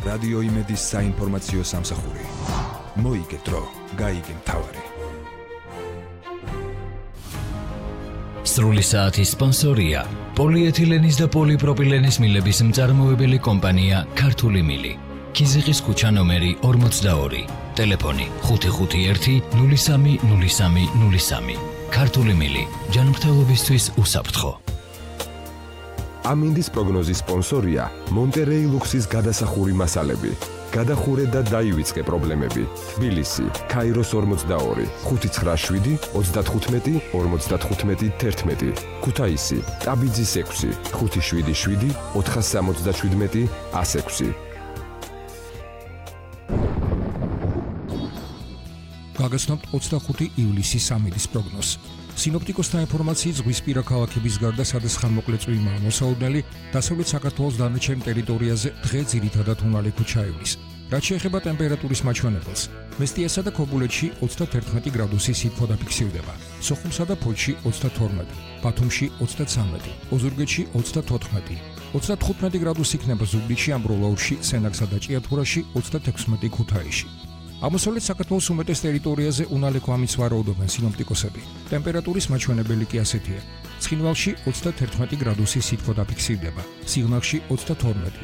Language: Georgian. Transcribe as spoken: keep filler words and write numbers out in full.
რადიო იმედის საინფორმაციო სამსახური. მოიგე დრო, გაიგე მთავარი. სრული საათის სპონსორია პოლიეთილენის და პოლიპროპილენის მილების მწარმოებელი კომპანია ქართული მილი. ქიზიყის ქუჩა ნომერი ორმოცდაორი. ტელეფონი ხუთი ხუთი ერთი ნული სამი ნული სამი ნული სამი. ქართული მილი ჯანმრთელობისთვის უსაფრთხო. ამინდის პროგნოზის სპონსორია მონტერეი ლუქსის გადასახური მასალები. გადახურე და დაივიწყე პრობლემები. თბილისი, ქაიროს ორმოცდაორი, ხუთი ცხრა შვიდი ოცდათხუთმეტი ორმოცდათხუთმეტი თერთმეტი. ქუთაისი, ტაბიძის ექვსი, ხუთი შვიდი შვიდი ოთხასამოცდაშვიდმეტი ასექვსი. გაგაცნობთ ოცდახუთი ივლისის სამინდის პროგნოზს. სინოპტიკოსთა ინფორმაციით ზღვისპირა ქალაქების გარდა სადაც ხანმოკლე წვიმაა მოსალოდნელი, დასავლეთ საქართველოს დანარჩენ ტერიტორიაზე დღე ძირითადად უნალექო ჩაივლის. რაც შეეხება ტემპერატურის მაჩვენებელს, მესტიასა და ქობულეთში ოცდათერთმეტი გრადუსი სითბო დაფიქსირდება, სოხუმსა და ფოთში ოცდათორმეტი, ბათუმში ოცდაცამეტი, ოზურგეთში ოცდათოთხმეტი, ოცდათხუთმეტი გრადუსი იქნება ზუგდიდში, ამბროლაურში, სენაკსა და ჭიათურაში, ოცდათექვსმეტი ქუთაისში. აღმოსავლეთ საქართველოს უმეტეს ტერიტორიაზე უნალექო ამის ვარაუდობენ სინოპტიკოსები. ტემპერატურის მაჩვენებელი კი ასეთია: ცხინვალში ოცდათერთმეტი გრადუსი სითბო დაფიქსირდება, სიღნაღში ოცდათორმეტი,